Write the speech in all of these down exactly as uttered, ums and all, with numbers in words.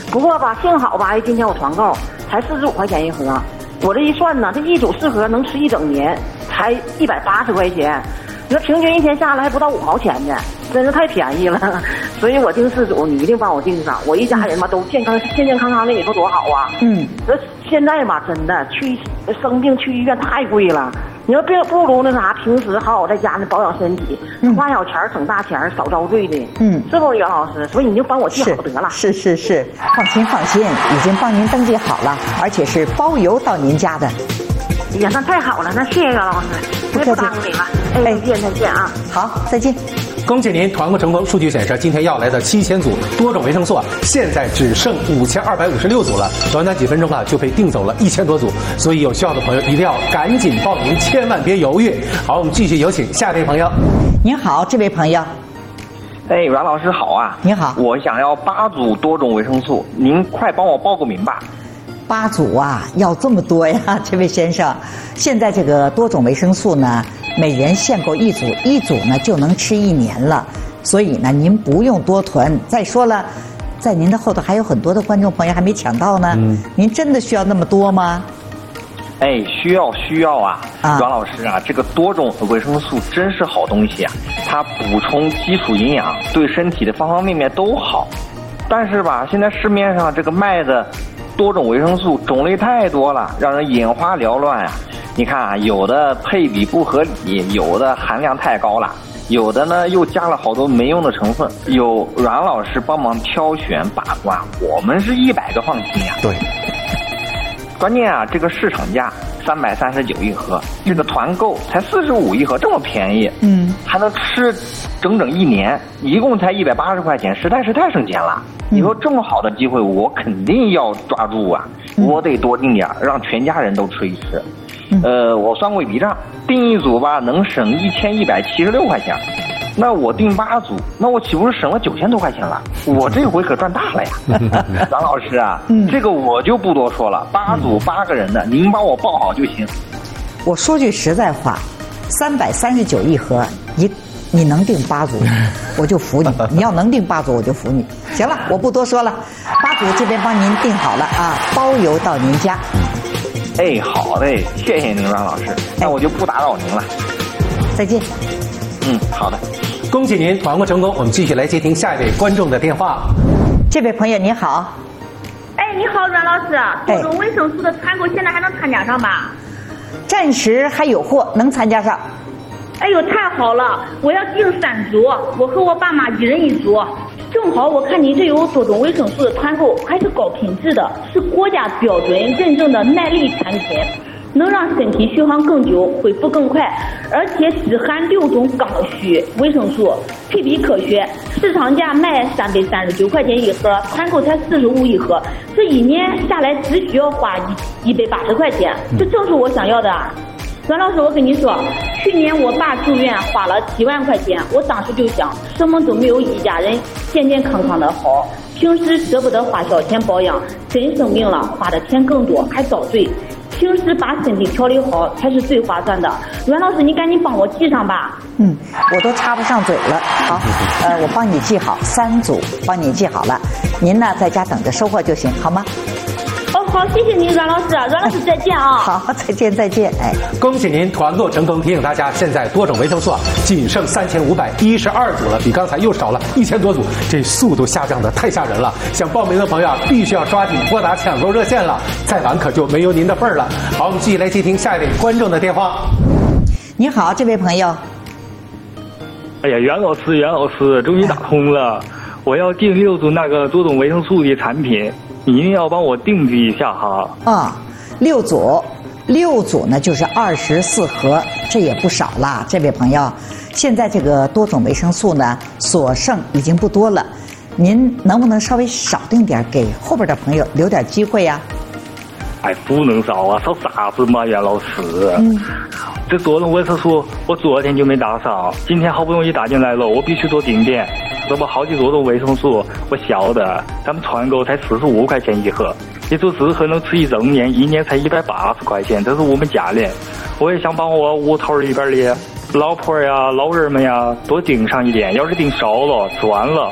不过吧，幸好吧，今天我团购才四十五块钱一盒，我这一算呢，这一组四盒能吃一整年，才一百八十块钱。你说平均一天下来还不到五毛钱呢，真是太便宜了。所以我订四组，你一定帮我订上，我一家人嘛都健康健健康康的，你说多好啊！嗯，这现在吧，真的去生病去医院太贵了。你说别不如那啥，平时好好在家呢保养身体，嗯、花小钱省大钱，少遭罪的。嗯，是不是袁老师？所以你就帮我记好得了。 是是是，放心放心，已经帮您登记好了，而且是包邮到您家的。 哎呀，那太好了，那谢谢袁老师，我也不耽误你了。哎，再见再见啊！ 好，再见。 恭喜您团购成功！数据显示，今天要来的七千组多种维生素啊，现在只剩五千二百五十六组了，短短几分钟啊就被订走了一千多组，所以有需要的朋友一定要赶紧报名，千万别犹豫。好，我们继续有请下一位朋友。 您好，这位朋友。 哎，阮老师好啊！ 你好， 我想要八组多种维生素，您快帮我报个名吧。 八组啊，要这么多呀，这位先生。现在这个多种维生素呢，每人限购一组，一组呢就能吃一年了，所以呢您不用多囤。再说了，在您的后头还有很多的观众朋友还没抢到呢，嗯、您真的需要那么多吗？ 哎，需要需要啊！阮老师啊，这个多种维生素真是好东西啊，它补充基础营养，对身体的方方面面都好。但是吧，现在市面上这个卖的多种维生素种类太多了，让人眼花缭乱啊！你看啊，有的配比不合理，有的含量太高了，有的呢又加了好多没用的成分。有阮老师帮忙挑选把关，我们是一百个放心呀。 对， 关键啊，这个市场价三百三十九一盒，这个团购才四十五一盒，这么便宜，嗯，还能吃整整一年，一共才一百八十块钱，实在是太省钱了。你说这么好的机会，我肯定要抓住啊！我得多订点，让全家人都吃一吃。呃，我算过一笔账，订一组吧能省一千一百七十六块钱，那我订八组，那我岂不是省了九千多块钱了？我这回可赚大了呀！张老师啊，嗯、这个我就不多说了，八组八个人的，您帮我报好就行。 我说句实在话，三百三十九一盒，一你能订八组，我就服你；你要能订八组，我就服你。行了，我不多说了，八组这边帮您订好了啊，包邮到您家。 哎，好嘞，谢谢您，阮老师，那我就不打扰您了。 再见。 嗯，好的。 恭喜您团购成功，我们继续来接听下一位观众的电话。 这位朋友您好。 哎，你好，阮老师，多种维生素的团购现在还能参加上吧？ 暂时还有货，能参加上。 哎呦，太好了！我要订三组，我和我爸妈一人一组。正好我看你这有多种维生素的团购，还是高品质的，是国家标准认证的耐力产品，能让身体续航更久，恢复更快，而且只含六种刚需维生素，配比科学。市场价卖三百三十九块钱一盒，团购才四十五一盒，这一年下来只需要花一一百八十块钱，这正是我想要的。阮老师，我跟你说，去年我爸住院花了七万块钱，我当时就想，什么都没有一家人健健康康的好。平时舍不得花小钱保养，真生病了花的钱更多，还遭罪。平时把身体调理好才是最划算的。阮老师，你赶紧帮我记上吧。 嗯，我都插不上嘴了。好，呃，我帮你记好三组，帮你记好了。您呢，在家等着收货就行，好吗？ 好，谢谢您，阮老师，阮老师再见啊！ 好，再见再见，哎， 恭喜您团购成功！提醒大家，现在多种维生素啊，仅剩三千五百一十二组了，比刚才又少了一千多组，这速度下降的太吓人了。想报名的朋友啊，必须要抓紧拨打抢购热线了，再晚可就没有您的份儿了。好，我们继续来接听下一位观众的电话。 你好，这位朋友。 哎呀，袁老师，袁老师，终于打通了，我要订六组那个多种维生素的产品。您要帮我定制一下哈。 啊，六组，六组呢就是二十四盒，这也不少啦，这位朋友。现在这个多种维生素呢，所剩已经不多了，您能不能稍微少订点，给后边的朋友留点机会呀？ 哎，不能少啊，少啥子嘛，袁老师。嗯，这多种维生素我昨天就没打上，今天好不容易打进来了，我必须多订点。这不好几多种维生素，我晓得，咱们团购才四十五块钱一盒，也就只可能吃一整年，一年才一百八十块钱，这是我们家里。我也想帮我屋头里边的老婆呀、老人们呀多订上一点，要是订少了、吃完了，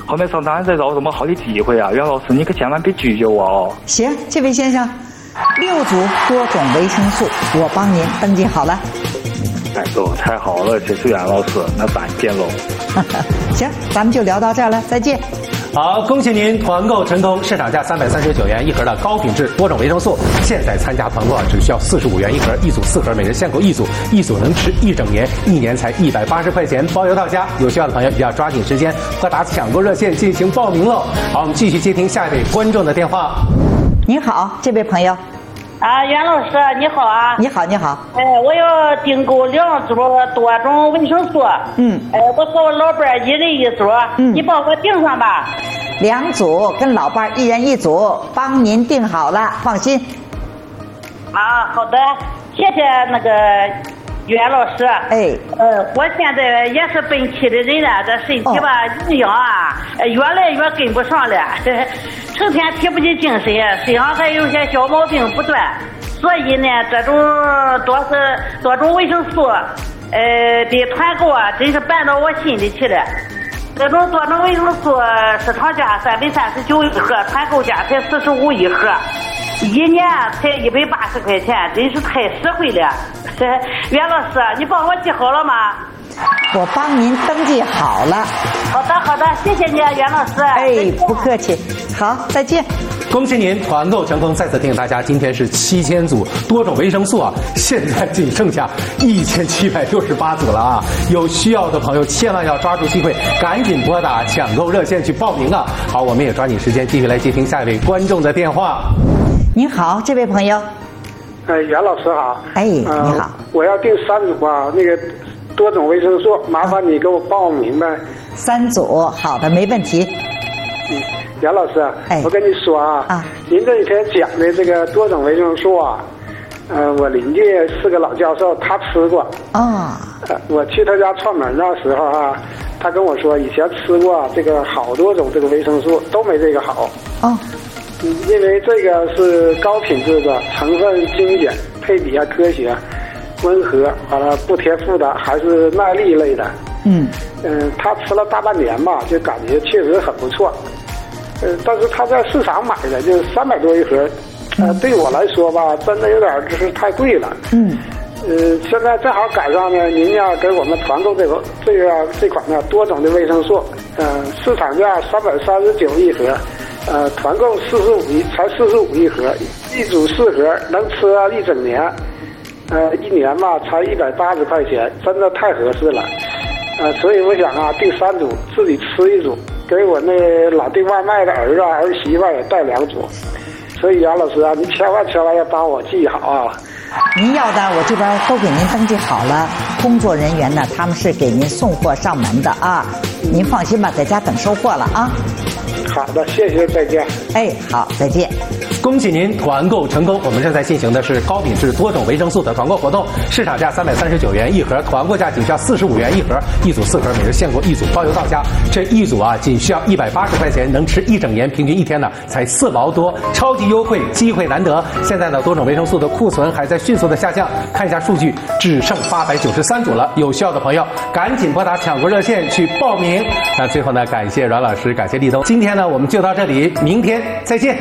后面上单再找什么好的机会啊？袁老师，你可千万别拒绝我哦。 行，这位先生，六组多种维生素，我帮您登记好了。 哎呦，太好了，谢谢袁老师，那咱见喽。 行，咱们就聊到这儿了，再见。 好，恭喜您团购成功，市场价三百三十九元一盒的高品质多种维生素，现在参加团购只需要四十五元一盒，一组四盒，每人限购一组，一组能吃一整年，一年才一百八十块钱，包邮到家。有需要的朋友一定要抓紧时间，拨打抢购热线进行报名喽。好，我们继续接听下一位观众的电话。 您好，这位朋友。 啊，袁老师你好啊！ 你好，你好。 哎，我要订购两组多种维生素。 嗯。 哎，我和我老伴儿一人一组。嗯。你帮我订上吧。 两组跟老伴儿一人一组，帮您订好了，放心。 啊，好的，谢谢那个袁老师。 哎。 呃，我现在也是奔七的人了，这身体吧，营养啊，越来越跟不上了。成天提不起精神，身上还有些小毛病不断，所以呢，这种多是多种维生素，呃的团购啊，真是办到我心里去了。这种多种维生素市场价三百三十九一盒，团购价才四十五一盒，一年才一百八十块钱，真是太实惠了。袁老师，你帮我记好了吗？ 我帮您登记好了。 好的，好的，谢谢你，袁老师。 哎，不客气。好，再见。 恭喜您团购成功！再次提醒大家，今天是七千组多种维生素啊，现在仅剩下一千七百六十八组了啊！有需要的朋友千万要抓住机会，赶紧拨打抢购热线去报名啊！好，我们也抓紧时间继续来接听下一位观众的电话。 您好，这位朋友。 哎，袁老师好。 哎，你好。 呃、我要订三组啊，那个多种维生素，麻烦你给我报名呗。 三组，好的，没问题。 嗯，袁老师， 哎， 我跟你说啊， 啊， 您这一天讲的这个多种维生素啊，呃，我邻居是个老教授，他吃过。 啊、 哦。呃，我去他家串门那时候啊，他跟我说以前吃过这个好多种这个维生素都没这个好。 哦。 嗯，因为这个是高品质的，成分精简，配比啊科学。温和，完了不贴负担，还是耐力类的。 嗯嗯、呃，他吃了大半年吧，就感觉确实很不错。呃，但是他在市场买的就三百多一盒，呃，对我来说吧，真的有点就是太贵了。 嗯。 呃，现在正好赶上呢，您要给我们团购这个这个这款呢多种的维生素，呃，市场价三百三十九一盒，呃，团购四十五一才四十五一盒，一组四盒能吃一整年。呃，一年嘛，才一百八十块钱，真的太合适了。呃，所以我想啊，订三组，自己吃一组，给我那老订外卖的儿子儿媳妇也带两组。所以杨老师啊，您千万千万要帮我记好啊。 您要的我这边都给您登记好了，工作人员呢，他们是给您送货上门的啊。您放心吧，在家等收货了啊。 好的，谢谢，再见。 哎，好，再见。 恭喜您团购成功！我们正在进行的是高品质多种维生素的团购活动，市场价三百三十九元一盒，团购价仅需要四十五元一盒，一组四盒，每人限购一组，包邮到家。这一组啊，仅需要一百八十块钱，能吃一整年，平均一天呢才四毛多，超级优惠，机会难得。现在呢，多种维生素的库存还在迅速的下降，看一下数据，只剩八百九十三组了。有需要的朋友赶紧拨打抢购热线去报名。那最后呢，感谢阮老师，感谢立冬。今天呢，我们就到这里，明天再见。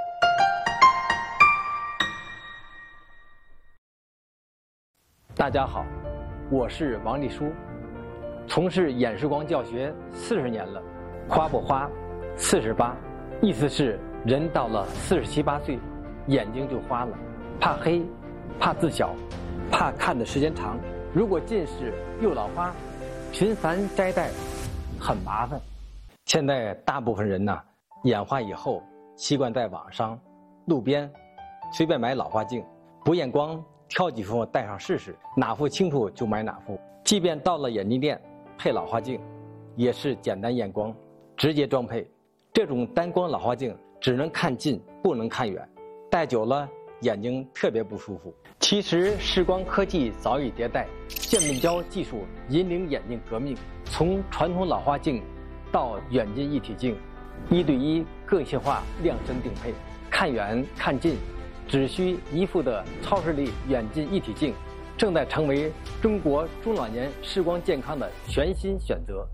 大家好，我是王立书，从事眼视光教学四十年了。花不花，四十八，意思是人到了四十七八岁，眼睛就花了，怕黑，怕字小，怕看的时间长。如果近视又老花，频繁摘戴，很麻烦。现在大部分人呢，眼花以后习惯在网上、路边随便买老花镜，不验光。挑几副戴上试试，哪副清楚就买哪副。即便到了眼镜店配老花镜，也是简单验光，直接装配。这种单光老花镜只能看近，不能看远，戴久了眼睛特别不舒服。其实视光科技早已迭代，渐变焦技术引领眼镜革命，从传统老花镜到远近一体镜，一对一个性化量身定配，看远看近只需一副的超视力远近一体镜，正在成为中国中老年视光健康的全新选择。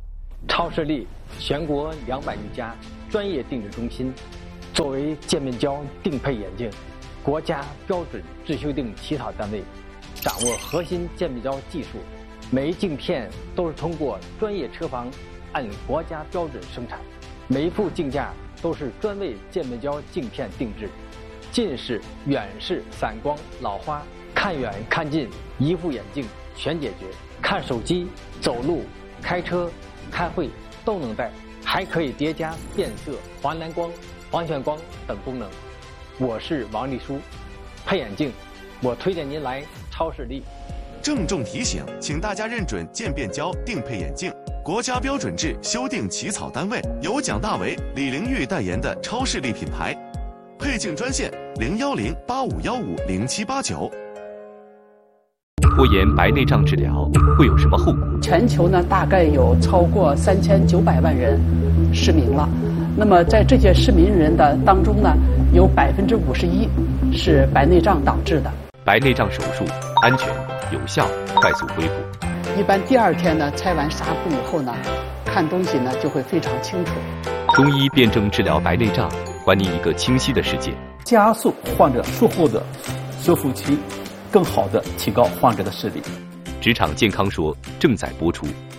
超视力全国两百余家专业定制中心，作为健面胶定配眼镜国家标准制修订起草单位，掌握核心健面胶技术，每一镜片都是通过专业车房按国家标准生产，每一副镜架都是专为健面胶镜片定制，近视、远视、散光、老花，看远看近一副眼镜全解决，看手机、走路、开车、开会都能戴，还可以叠加变色、黄蓝光、黄泉光等功能。我是王丽书，配眼镜，我推荐您来超视力。 郑重提醒，请大家认准渐变胶定配眼镜，国家标准制修订起草单位由蒋大为、李玲玉代言的超视力品牌。配镜专线零幺零八五幺五零七八九。 拖延白内障治疗会有什么后果？ 全球呢，大概有超过三千九百万人失明了。那么在这些失明人的当中呢，有百分之五十一是白内障导致的。 白内障手术安全、有效、快速恢复。 一般第二天呢，拆完纱布以后呢，看东西呢就会非常清楚。 中医辩证治疗白内障，还你一个清晰的世界， 加速患者术后的修复期，更好的提高患者的视力。 职场健康说正在播出。